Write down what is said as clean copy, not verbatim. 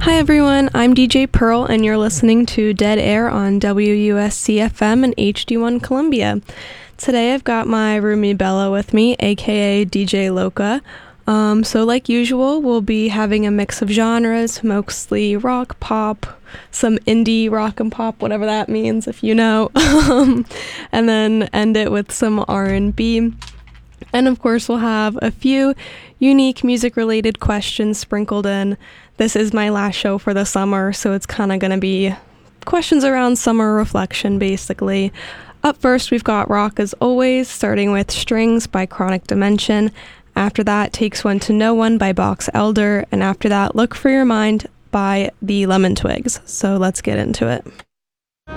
Hi everyone, I'm DJ Pearl and you're listening to Dead Air on WUSC-FM and HD1 Columbia. Today I've got my roomie Bella with me, aka DJ Loca. So like usual, we'll be having a mix of genres, mostly rock, pop, some indie rock and pop, whatever that means if you know, and then end it with some R&B. And of course we'll have a few unique music-related questions sprinkled in. This is my last show for the summer, so it's kind of going to be questions around summer reflection, basically. Up first, we've got rock as always, starting with Strings by Chronic Dimension. After that, Takes One to Know One by Box Elder. And after that, Look for Your Mind by the Lemon Twigs. So let's get into it.